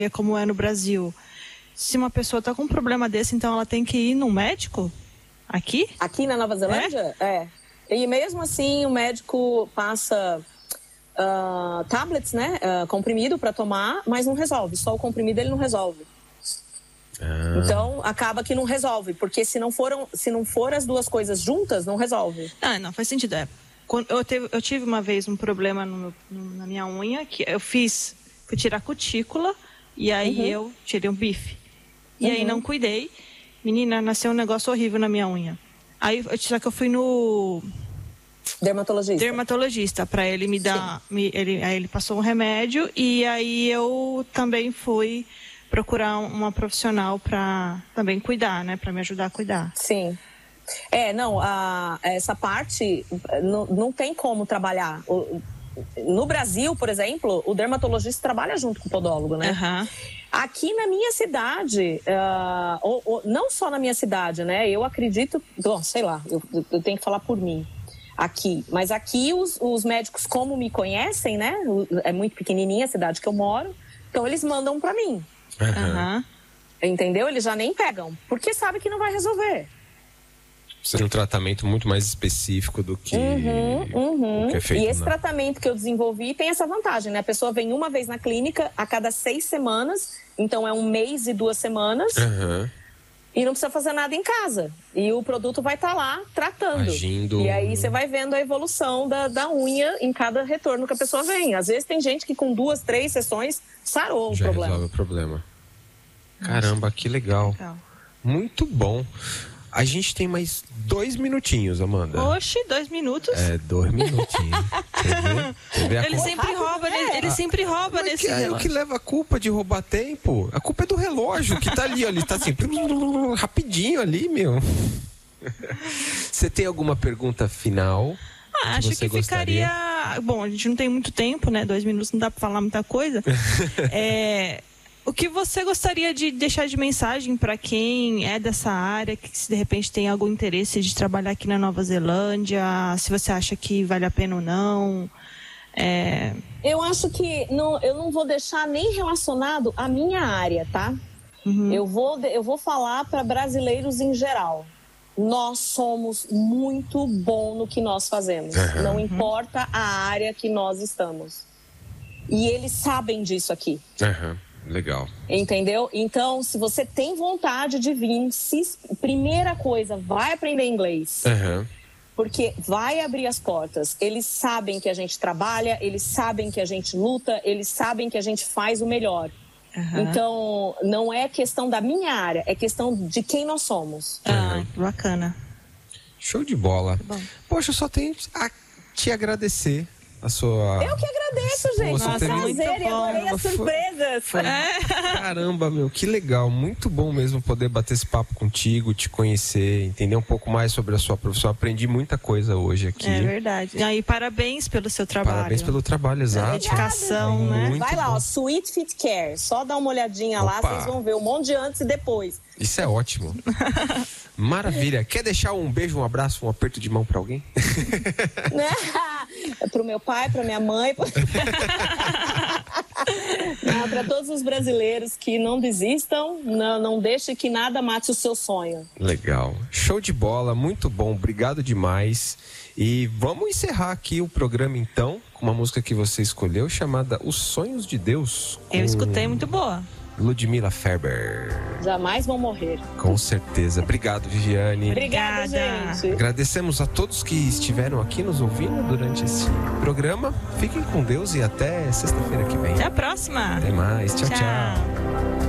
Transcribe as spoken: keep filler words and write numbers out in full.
como é no Brasil. Se uma pessoa está com um problema desse, então ela tem que ir no médico? Aqui? Aqui na Nova Zelândia? É. é. E mesmo assim, o médico passa uh, tablets, né? Uh, comprimido para tomar, mas não resolve. Só o comprimido ele não resolve. Ah. Então, acaba que não resolve. Porque se não, foram, se não for as duas coisas juntas, não resolve. Ah, não, faz sentido. É. Eu, teve, eu tive uma vez um problema no, no, na minha unha, que eu fiz, fui tirar a cutícula, e aí uhum. eu tirei um bife. E uhum. aí não cuidei. Menina, nasceu um negócio horrível na minha unha. Aí, só que eu fui no... Dermatologista. Dermatologista, para ele me dar... Me, ele, aí ele passou um remédio, e aí eu também fui procurar uma profissional para também cuidar, né? Para me ajudar a cuidar. Sim. É, não, a, essa parte não, não tem como trabalhar. O, no Brasil, por exemplo, o dermatologista trabalha junto com o podólogo, né? Uhum. Aqui na minha cidade, uh, ou, ou, não só na minha cidade, né? Eu acredito, bom, sei lá, eu, eu tenho que falar por mim aqui. Mas aqui os, os médicos, como me conhecem, né? É muito pequenininha a cidade que eu moro, então eles mandam pra mim. Uhum. Entendeu? Eles já nem pegam, porque sabe que não vai resolver. Seria um tratamento muito mais específico do que, uhum, uhum. do que é feito. E esse na... tratamento que eu desenvolvi tem essa vantagem, né? A pessoa vem uma vez na clínica a cada seis semanas, então é um mês e duas semanas, uhum. e não precisa fazer nada em casa. E o produto vai estar lá tratando. Agindo. E aí você vai vendo a evolução da, da unha em cada retorno que a pessoa vem. Às vezes tem gente que com duas, três sessões sarou Já o problema. resolve o problema. Caramba, que legal. legal. Muito bom. A gente tem mais dois minutinhos, Amanda. Oxe, dois minutos? É, dois minutinhos. Você vê? Ele sempre rouba, ele, ele sempre rouba nesse que é relógio. o que leva a culpa de roubar tempo? A culpa é do relógio que tá ali, ó, ele tá assim, rapidinho ali, meu. Você tem alguma pergunta final? Ah, acho que gostaria? ficaria... Bom, a gente não tem muito tempo, né? Dois minutos não dá pra falar muita coisa. é... O que você gostaria de deixar de mensagem para quem é dessa área, que se de repente tem algum interesse de trabalhar aqui na Nova Zelândia, se você acha que vale a pena ou não? É... Eu acho que não, eu não vou deixar nem relacionado à minha área, tá? Uhum. Eu vou, eu vou falar para brasileiros em geral. Nós somos muito bons no que nós fazemos. Uhum. Não importa a área que nós estamos. E eles sabem disso aqui. Uhum. Legal. Entendeu? Então, se você tem vontade de vir, se, primeira coisa, vai aprender inglês. Uhum. Porque vai abrir as portas. Eles sabem que a gente trabalha, eles sabem que a gente luta, eles sabem que a gente faz o melhor. Uhum. Então, não é questão da minha área, é questão de quem nós somos. Ah, bacana. Show de bola. Tá bom. Poxa, eu só tenho a te agradecer. A sua... Eu que agradeço, gente. Nossa, Foi um prazer e adorei as foi, surpresas. Foi... Caramba, meu, que legal. Muito bom mesmo poder bater esse papo contigo, te conhecer, entender um pouco mais sobre a sua profissão. Aprendi muita coisa hoje aqui. É verdade. E aí, parabéns pelo seu trabalho. Parabéns pelo trabalho, exato. Dedicação, Obrigada, né? Vai Muito lá, bom. ó, Sweet Fit Care. Só dá uma olhadinha Opa. lá, vocês vão ver um monte de antes e depois. Isso é ótimo. Maravilha. Quer deixar um beijo, um abraço, um aperto de mão pra alguém? Pro meu pai, pra minha mãe. Não, pra todos os brasileiros que não desistam, não, não deixe que nada mate o seu sonho. Legal. Show de bola, muito bom. Obrigado demais. E vamos encerrar aqui o programa, então, com uma música que você escolheu, chamada Os Sonhos de Deus. Eu escutei, muito boa. Ludmila Ferber. Jamais vão morrer. Com certeza. Obrigado, Viviane. Obrigada, Obrigada. gente. Agradecemos a todos que estiveram aqui nos ouvindo durante esse programa. Fiquem com Deus e até sexta-feira que vem. Até a próxima. Até mais. Tchau, tchau. Tchau.